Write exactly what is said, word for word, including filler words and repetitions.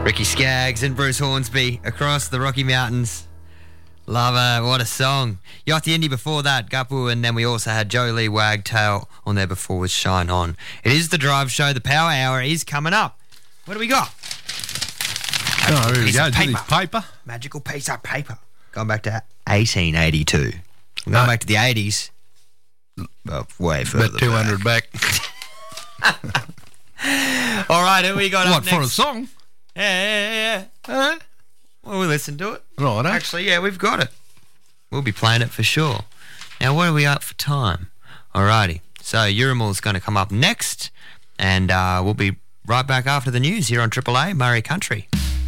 Ricky Skaggs and Bruce Hornsby, Across the Rocky Mountains. Love it. What a song. Yachty Indy before that, Guppu, and then we also had Joe Lee Wagtail on there before with Shine On. It is the Drive Show. The Power Hour is coming up. What do we got? Oh, here we Piece go. of Do this paper. paper. Magical piece of paper. Going back to eighteen eighty-two. We're going No. back to the eighties. Well, way further About two hundred back. back. All right, who we got What, up for a next? song? Yeah, yeah, yeah. Huh? Well, we'll listen to it. Right, eh? Actually, yeah, we've got it. We'll be playing it for sure. Now, what are we up for time? Alrighty. So, Urimal's going to come up next, and uh, we'll be right back after the news here on Triple A Murray Country.